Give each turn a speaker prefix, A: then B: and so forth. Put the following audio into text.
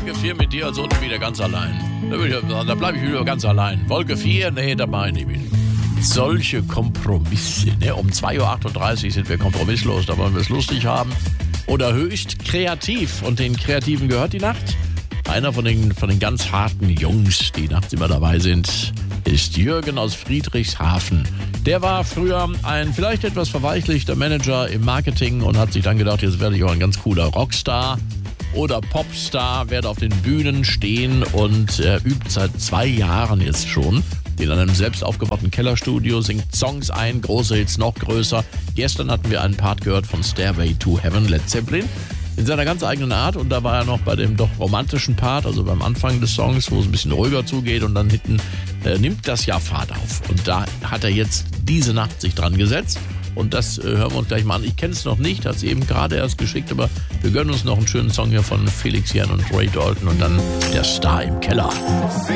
A: Wolke 4 mit dir, also unten wieder ganz allein. Da bleibe ich wieder ganz allein. Wolke 4, nee, dabei nicht wieder. Solche Kompromisse, ne? Um 2.38 Uhr sind wir kompromisslos, da wollen wir es lustig haben. Oder höchst kreativ. Und den Kreativen gehört die Nacht. Einer von den ganz harten Jungs, die nachts immer dabei sind, ist Jürgen aus Friedrichshafen. Der war früher ein vielleicht etwas verweichlichter Manager im Marketing und hat sich dann gedacht, jetzt werde ich auch ein ganz cooler Rockstar oder Popstar, werde auf den Bühnen stehen und übt seit 2 Jahren jetzt schon in einem selbst aufgebauten Kellerstudio, singt Songs ein, große Hits noch größer. Gestern hatten wir einen Part gehört von Stairway to Heaven, Led Zeppelin, in seiner ganz eigenen Art, und da war er noch bei dem doch romantischen Part, also beim Anfang des Songs, wo es ein bisschen ruhiger zugeht, und dann hinten nimmt das ja Fahrt auf. Und da hat er jetzt diese Nacht sich dran gesetzt. Und das hören wir uns gleich mal an. Ich kenne es noch nicht, hat es eben gerade erst geschickt, aber wir gönnen uns noch einen schönen Song hier von Felix Jähn und Ray Dalton und dann der Star im Keller.